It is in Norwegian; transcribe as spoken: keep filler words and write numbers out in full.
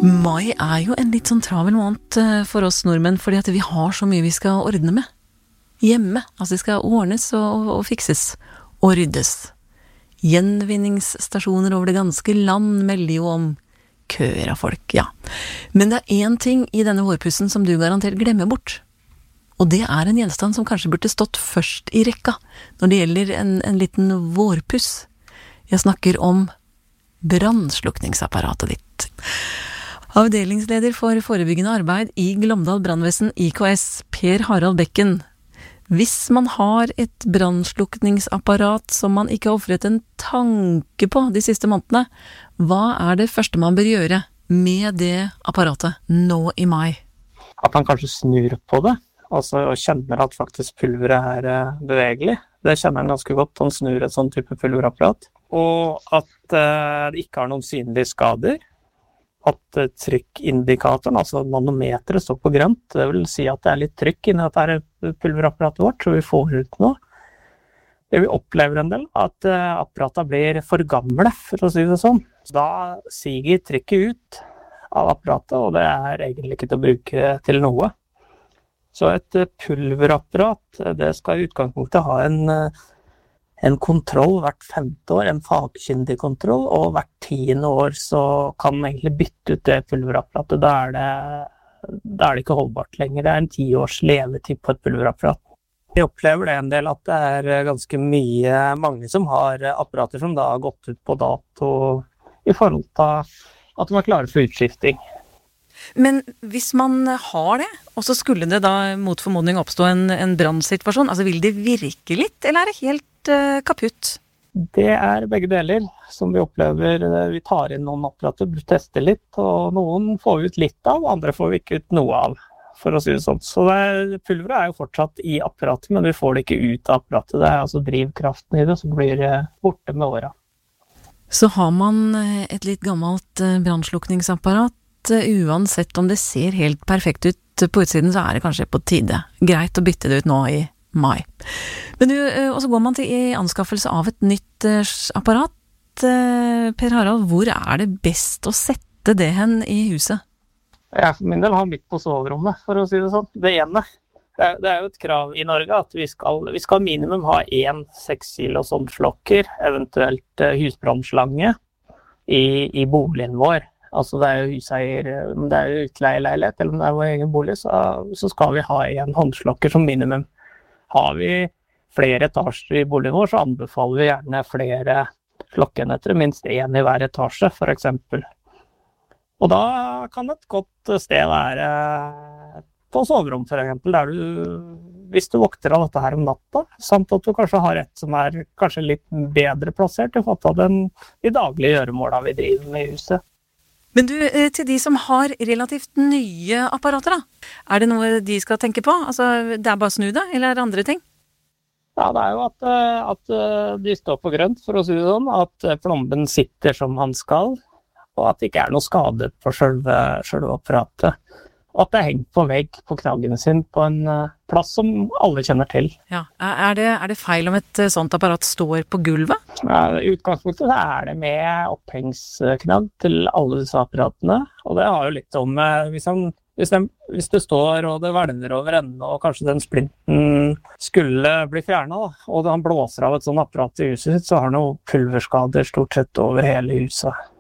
Mai er jo en litt sånn travel måned for oss nordmenn, fordi at vi har så mye vi skal ordne med. Hjemme, altså det skal ordnes og, og fikses, og ryddes. Gjenvinningsstasjoner over det ganske land melder jo om køer av folk, ja. Men det er en ting i denne vårpussen som du garantert glemmer bort. Og det er en gjenstand som kanskje burde stått først i rekka, når det gjelder en, en liten vårpuss. Jeg snakker om brannslukningsapparatet ditt. Avdelingsleder for forebyggende arbeid i Glåmdal Brannvesen I K S, Per Harald Bekken. Hvis man har et brannslukningsapparat som man ikke har offret en tanke på de siste månedene, hva er det første man bør gjøre med det apparatet nå i mai? At man kanskje snur på det, altså og kjenner at faktisk pulveret er bevegelig. Det kjenner han ganske godt, han snur et sånn type pulverapparat. Og at uh, det ikke har noen synlige skader. At uh, trykkindikatoren, altså manometeret, står på grønt. Det vil si at det er litt trykk inni dette pulverapparatet vårt, så vi får ut noe. Det vi opplever en del, at uh, apparatet blir for gamle, for å si det sånn. Da siger trykket ut av apparatet, og det er egentlig ikke til å bruke til noe. Så et uh, pulverapparat, det skal i utgangspunktet ha en... Uh, En kontroll hvert femte år, en fagkyndig kontroll, og hvert tiende år så kan man egentlig bytte ut det pulverapparatet. Da er det, da er det ikke holdbart lenger. Det er en ti års levetid på et pulverapparat. Jeg opplever det en del at det er ganske mye, mange som har apparater som da har gått ut på dato i forhold til at de er klare for utskifting. Men hvis man har det, og så skulle det da mot formodning oppstå en, en brannsituasjon, altså vil det virke litt, eller er det helt uh, kaputt? Det er begge deler som vi opplever. Vi tar inn noen apparater, tester litt, og noen får vi ut litt av, andre får vi ikke ut noe av, for å si det sånn. Så det, pulveret er jo fortsatt i apparatet, men vi får det ikke ut av apparatet. Det er altså drivkraften i det som blir borte med åra. Så har man et litt gammelt brannslukningsapparat, uansett om det ser helt perfekt ut på utsiden, så er det kanskje på tide. Greit å bytte det ut nå i mai. Men du, og så går man til i anskaffelse av et nytt apparat. Per Harald, hvor er det best å sette det hen i huset? Jeg for min del har midt på soverommet, for å si det sånn. Det ene. Det er, det er jo et krav i Norge at vi skal, vi skal minimum ha en seks kilos håndflokker, eventuelt husbrannslange, i, i boligen vår. Altså det er jo huseier, om det er jo utleieleilighet, eller om det er vår egen bolig, så, så skal vi ha en håndslokker som minimum. Har vi flere etasjer i boligen vår, så anbefaler vi gjerne flere slokkenheter, minst en i hver etasje, for eksempel. Og da kan et godt sted være på soverom, for eksempel, der du, hvis du vokter av dette her om natta, samt at du kanskje har et som er kanskje litt bedre plassert i forhold til den de daglige gjøremålene vi driver med i huset. Men du, til de som har relativt nye apparater da, er det noe de skal tenke på? Altså, det er bare å snu det, eller er det andre ting? Ja, det er jo at, at de står på grønt, for å si det sånn, at plomben sitter som han skal, og at det ikke er noe skade på selve, selve apparatet. Og at det er hengt på vegg på knaggen sin på en plass som alle kjenner til. Ja, er det, er det feil om et sånt apparat står på gulvet? Ja, i utgangspunktet så er det med opphengsknagg til alle disse apparatene, og det har jo litt om, hvis, han, hvis, den, hvis det står og det velner over enden, og kanskje den splinten skulle bli fjernet, da, og han blåser av et sånt apparat i huset sitt, så har han jo pulverskader stort sett over hele huset.